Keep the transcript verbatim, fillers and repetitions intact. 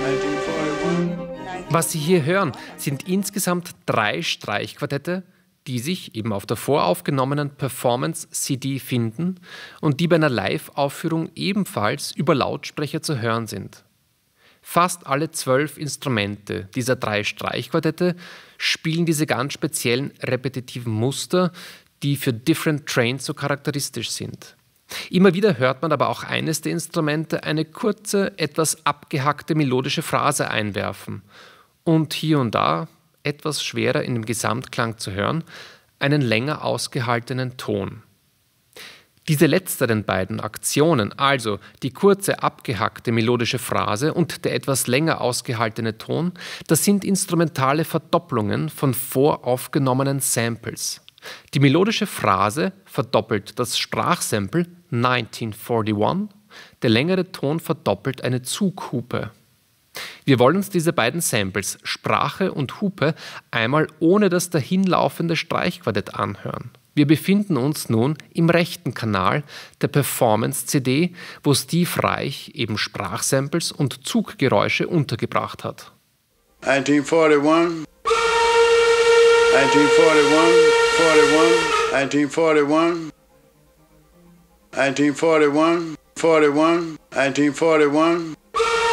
Was Sie hier hören, sind insgesamt drei Streichquartette, die sich eben auf der voraufgenommenen Performance-C D finden und die bei einer Live-Aufführung ebenfalls über Lautsprecher zu hören sind. Fast alle zwölf Instrumente dieser drei Streichquartette spielen diese ganz speziellen repetitiven Muster, die für Different Trains so charakteristisch sind. Immer wieder hört man aber auch eines der Instrumente eine kurze, etwas abgehackte melodische Phrase einwerfen und hier und da, etwas schwerer in dem Gesamtklang zu hören, einen länger ausgehaltenen Ton. Diese letzteren beiden Aktionen, also die kurze abgehackte melodische Phrase und der etwas länger ausgehaltene Ton, das sind instrumentale Verdopplungen von voraufgenommenen Samples. Die melodische Phrase verdoppelt das Sprachsample neunzehnhunderteinundvierzig, der längere Ton verdoppelt eine Zughupe. Wir wollen uns diese beiden Samples, Sprache und Hupe, einmal ohne das dahinlaufende Streichquartett anhören. Wir befinden uns nun im rechten Kanal der Performance-C D, wo Steve Reich eben Sprachsamples und Zuggeräusche untergebracht hat. neunzehnhunderteinundvierzig, neunzehnhunderteinundvierzig, einundvierzig, neunzehnhunderteinundvierzig, neunzehnhunderteinundvierzig, neunzehnhunderteinundvierzig, neunzehnhunderteinundvierzig,